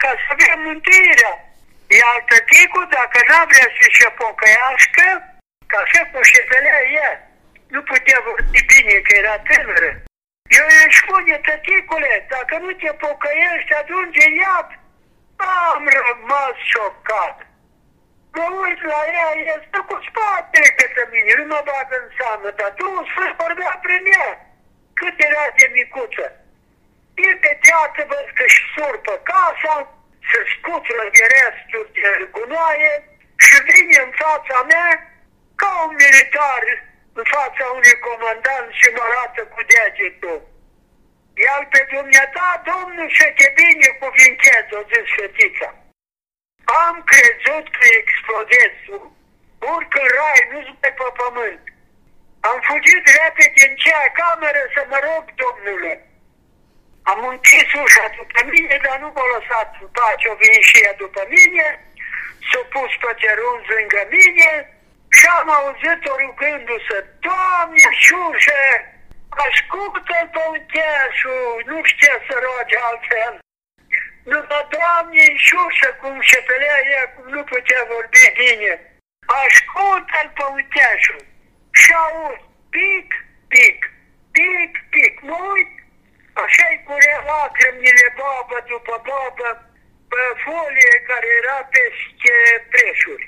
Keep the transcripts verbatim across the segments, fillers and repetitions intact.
ca să avem mântuirea. Iar tăticul, dacă n-a vrea să se pocăiască, ca să poșetelea ea, nu putea vorbi bine, că era tânără. Eu îi spune, tăticule, dacă nu te pocăiești, atunci în iad. Am rămas șocat. Mă uit la ea, ea stă cu spate către mine, nu mă bagă în seamă, dar Duhul Sfânt vorbea prin ea. Cât era de micuță. Imediat văd că-și surpă casa, se scutură de resturi de gunoaie și vine în fața mea ca un militar în fața unui comandant și mă arată cu degetul. Iar pe dumneata, Domnul să te binecuvinteze, o zis fetița. Am crezut că explodez, urc în rai, nu-s pe pământ. Am fugit repede în cea cameră să mă rog Domnule. Am închis ușa după mine, dar nu m-a lăsat în pace, o vin și ea după mine, s-a pus pe gerunz lângă mine și am auzit-o rugându-se, Doamne, șușe, ascultă-l pe uncheașul, nu știa să roage altfel. Numai Doamne, șușă, cum șepelea ea, cum nu putea vorbi bine. Ascultă-l pe uncheașul și aud, pic, pic, pic, pic, mă uit. Așa-i curea lacrimile babă după babă pe folie care era peste preșuri.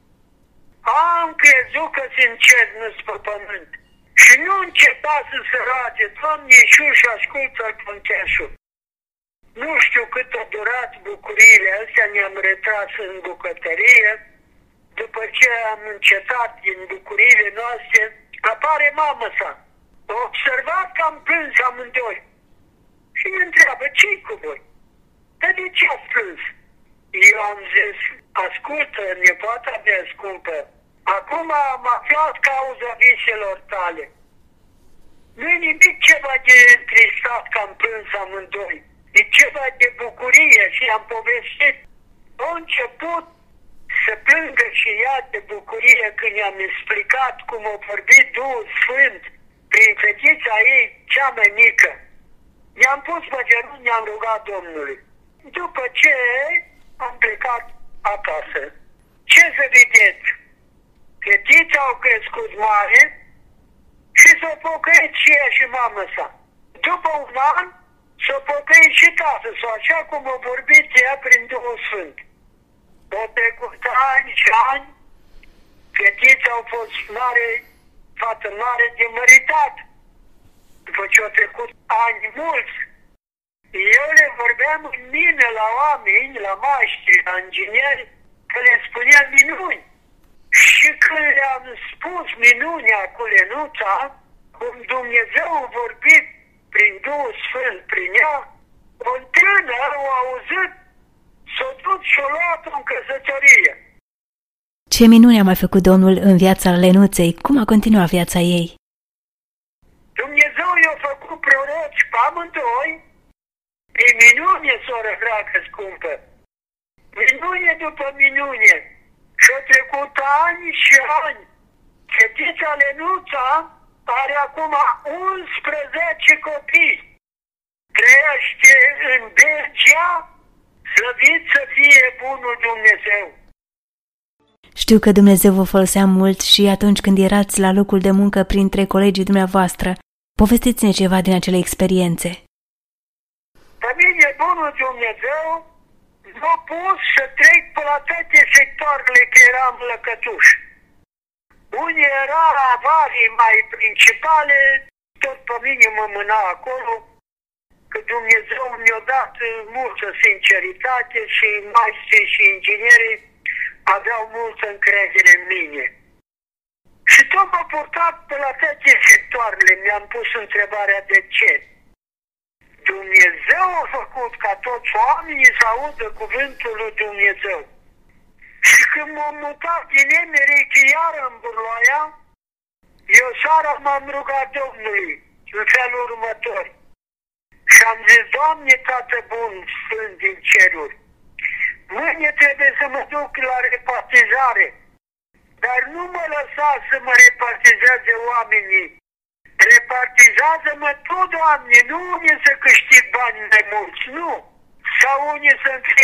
Am crezut că sunt cer, nu-s pe pământ. Și nu înceta să se roage, Doamne Iisus, ascultă-l pâncheșul. Nu știu cât a durat bucuriile astea, ne-am retras în bucătărie. După ce am încetat din bucuriile noastre, apare mama sa. A observat că am plâns amândoi. Și îmi întreabă, ce-i cu voi? Dar de ce ați plâns? Eu am zis, ascultă, nepoata mea scumpă, acum am aflat cauza viselor tale. Nu-i nimic ceva de întristat că am plâns amândoi. E ceva de bucurie și am povestit. A început să plângă și ea de bucurie când i-am explicat cum a vorbit Duhul Sfânt prin fetița ei, cea mai mică. Ne-am pus pe genunchi, ne-am rugat Domnului. După ce am plecat acasă. Ce să vedeți? Fetița au crescut mare și s-au pocăit și ea și mama sa. După un an s-au pocăit și tată sau așa cum a vorbit ea prin Duhul Sfânt. Au trecut ani și ani, fetița au fost mare, fată mare de măritat. După ce au trecut ani mulți, eu le vorbeam în mine la oameni, la maștri, la ingineri, că le spuneam minuni. Și când le-am spus minunea cu Lenuța, cum Dumnezeu a vorbit prin Duhul Sfânt, prin ea, un tânăr a auzit, s-a dus și a luat-o în căsătorie. Ce minune a mai făcut Domnul în viața Lenuței? Cum a continuat viața ei? Dumnezeu i-a făcut proroci pe amândoi, e minune, soră dragă scumpă, minune după minune. Și-au trecut ani și ani. Fetița Lenuța are acum unsprezece copii. Trăiește în Belgia, slăvit să fie bunul Dumnezeu. Știu că Dumnezeu vă folosea mult și atunci când erați la locul de muncă printre colegii dumneavoastră. Povestiți-ne ceva din acele experiențe. Pe mine, bunul Dumnezeu, m-a pus să trec pe la toate sectoarele că eram lăcătuș. Unii era avarii mai principale, tot pe mine mă mâna acolo, că Dumnezeu mi-a dat multă sinceritate și maestrii și inginerii aveau multă încredere în mine. Și tot m-a purtat pe la toate sectoarele, mi-am pus întrebarea de ce. Dumnezeu a făcut ca toți oamenii să audă cuvântul lui Dumnezeu. Și când m-am mutat din Emeric iară în Burloaia, eu seara m-am rugat Domnului în felul următor. Și am zis, Doamne, Tată bun, Sfânt din ceruri, mâine trebuie să mă duc la repartizare, dar nu mă lăsa să mă repartizeze oamenii. Repartizează-mă tu, Doamne, nu unii să câștig bani mai mulți, nu. Sau unii să-mi fie